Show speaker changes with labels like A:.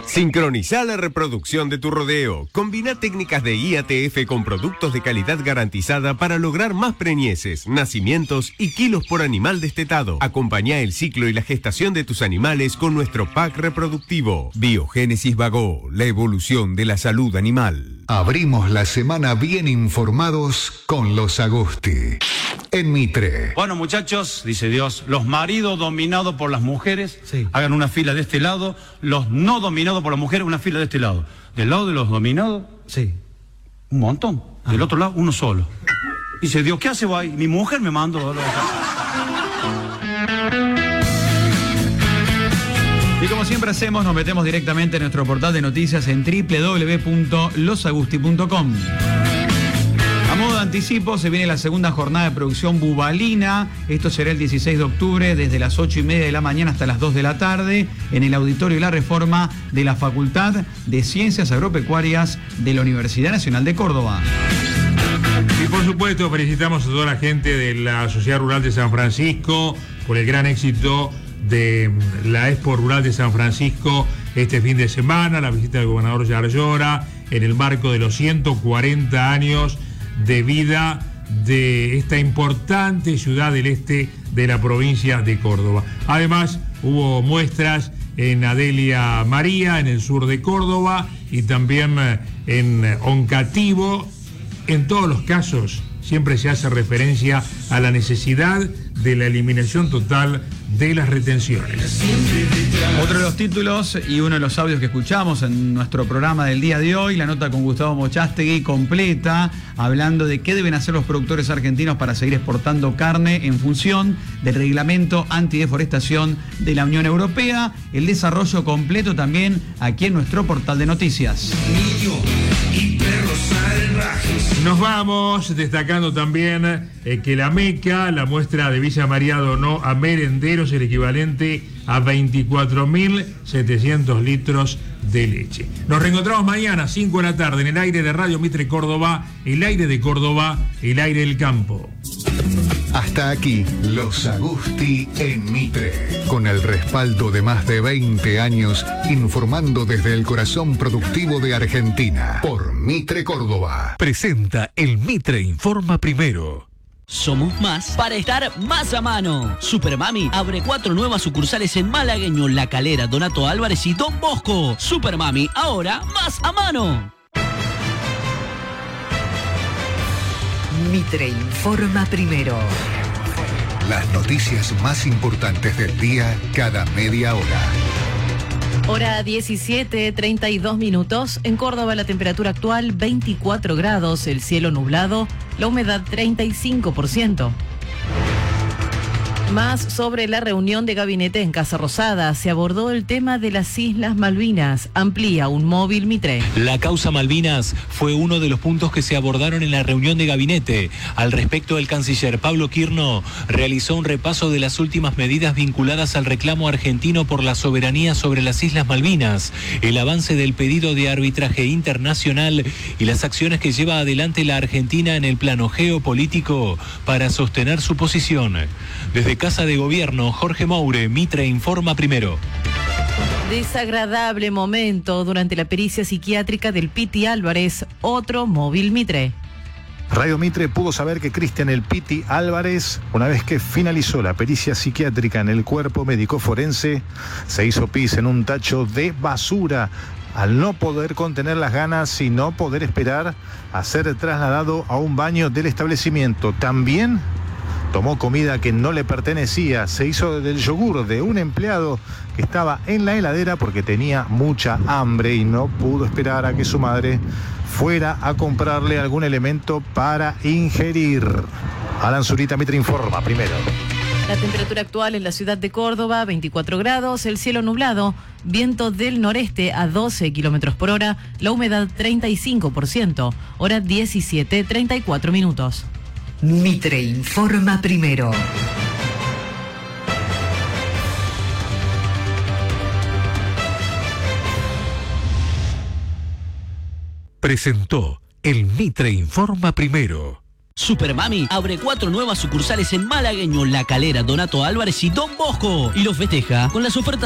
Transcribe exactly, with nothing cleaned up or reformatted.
A: Sincroniza la reproducción de tu rodeo. Combina técnicas de I A T F con productos de calidad garantizada para lograr más preñeces, nacimientos y kilos por animal destetado. Acompaña el ciclo y la gestación de tus animales con nuestro pack reproductivo. Biogénesis Bagó, la evolución de la salud animal.
B: Abrimos la semana bien informados con los Agusti. En Mitre.
C: Bueno, muchachos, dice Dios, los maridos dominados por las mujeres, sí, hagan una fila de este lado, los no dominados por las mujeres, una fila de este lado. Del lado de los dominados, sí, un montón. Ajá. Del otro lado, uno solo. Dice Dios, ¿qué hace vos ahí? Mi mujer me mandó.
D: Y como siempre hacemos, nos metemos directamente en nuestro portal de noticias en doble u doble u doble u punto los agusti punto com. A modo de anticipo, se viene la segunda jornada de producción bubalina. Esto será el dieciséis de octubre, desde las ocho y media de la mañana hasta las dos de la tarde, en el Auditorio La Reforma de la Facultad de Ciencias Agropecuarias de la Universidad Nacional de Córdoba.
E: Y por supuesto, felicitamos a toda la gente de la Sociedad Rural de San Francisco por el gran éxito de la Expo Rural de San Francisco este fin de semana, la visita del gobernador Yarlora, en el marco de los ciento cuarenta años de vida de esta importante ciudad del este de la provincia de Córdoba. Además, hubo muestras en Adelia María, en el sur de Córdoba, y también en Oncativo. En todos los casos, siempre se hace referencia a la necesidad de la eliminación total de las retenciones.
D: Otro de los títulos y uno de los audios que escuchamos en nuestro programa del día de hoy, la nota con Gustavo Mochástegui completa, hablando de qué deben hacer los productores argentinos para seguir exportando carne en función del reglamento antideforestación de la Unión Europea. El desarrollo completo también aquí en nuestro portal de noticias.
E: Nos vamos destacando también eh, que la Meca, la muestra de Villa María, donó a merenderos el equivalente a veinticuatro mil setecientos litros de leche. Nos reencontramos mañana, cinco de la tarde, en el aire de Radio Mitre Córdoba, el aire de Córdoba, el aire del campo.
B: Hasta aquí, Los Agusti en Mitre. Con el respaldo de más de veinte años, informando desde el corazón productivo de Argentina. Por Mitre Córdoba.
F: Presenta el Mitre Informa Primero.
G: Somos más para estar más a mano. Supermami abre cuatro nuevas sucursales en Malagueño, La Calera, Donato Álvarez y Don Bosco. Supermami, ahora más a mano.
H: Mitre Informa Primero.
B: Las noticias más importantes del día cada media hora.
I: Hora diecisiete, treinta y dos minutos. En Córdoba la temperatura actual veinticuatro grados, el cielo nublado, la humedad treinta y cinco por ciento. Más sobre la reunión de gabinete en Casa Rosada. Se abordó el tema de las Islas Malvinas. Amplía un móvil Mitre.
J: La causa Malvinas fue uno de los puntos que se abordaron en la reunión de gabinete. Al respecto, el canciller Pablo Quirno realizó un repaso de las últimas medidas vinculadas al reclamo argentino por la soberanía sobre las Islas Malvinas, el avance del pedido de arbitraje internacional y las acciones que lleva adelante la Argentina en el plano geopolítico para sostener su posición. Desde Casa de Gobierno, Jorge Moure, Mitre Informa Primero.
I: Desagradable momento durante la pericia psiquiátrica del Piti Álvarez, otro móvil Mitre.
K: Radio Mitre pudo saber que Cristian El Piti Álvarez, una vez que finalizó la pericia psiquiátrica en el cuerpo médico forense, se hizo pis en un tacho de basura al no poder contener las ganas y no poder esperar a ser trasladado a un baño del establecimiento. También tomó comida que no le pertenecía, se hizo del yogur de un empleado que estaba en la heladera porque tenía mucha hambre y no pudo esperar a que su madre fuera a comprarle algún elemento para ingerir. Alan Zurita, Mitre Informa Primero.
I: La temperatura actual en la ciudad de Córdoba, veinticuatro grados, el cielo nublado, viento del noreste a doce kilómetros por hora, la humedad treinta y cinco por ciento, hora diecisiete, treinta y cuatro minutos.
H: Mitre Informa Primero.
F: Presentó el Mitre Informa Primero.
G: Supermami abre cuatro nuevas sucursales en Malagueño, La Calera, Donato Álvarez y Don Bosco. Y los festeja con las ofertas